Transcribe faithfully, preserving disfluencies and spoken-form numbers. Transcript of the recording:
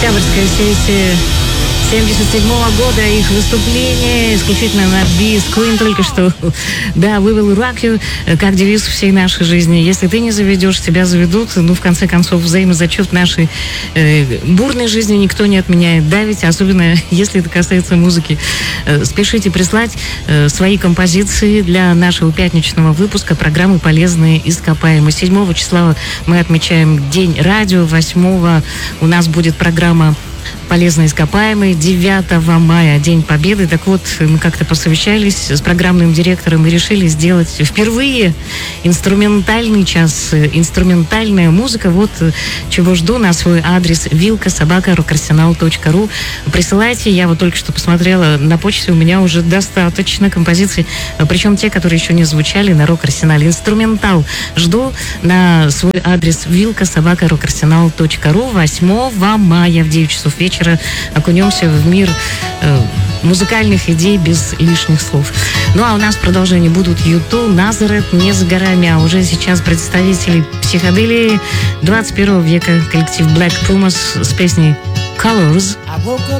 Октябрьская сессия семьдесят седьмого года, их выступление исключительно на бис Queen только что. Да, we will rock you, как девиз всей нашей жизни. Если ты не заведешь, тебя заведут. Ну, в конце концов, взаимозачет нашей э, бурной жизни никто не отменяет. Да, ведь особенно если это касается музыки. Э, спешите прислать э, свои композиции для нашего пятничного выпуска программы «Полезные ископаемые». седьмого числа мы отмечаем День радио. восьмого у нас будет программа «Полезные ископаемые», девятого мая, День Победы. Так вот, мы как-то посовещались с программным директором и решили сделать впервые инструментальный час, инструментальная музыка. Вот чего жду на свой адрес вилка собака рок-арсенал точка ру. Присылайте, я вот только что посмотрела на почте, у меня уже достаточно композиций, причем те, которые еще не звучали на рок-арсенале. Инструментал жду на свой адрес вилка собака рок-арсенал точка ру. восьмого мая в девять часов вечера окунемся в мир э, музыкальных идей без лишних слов. Ну а у нас в продолжении будут юту, Назарет, не за горами, а уже сейчас представители психоделии двадцать первого века, коллектив Black Pumas с песней Colors. I woke up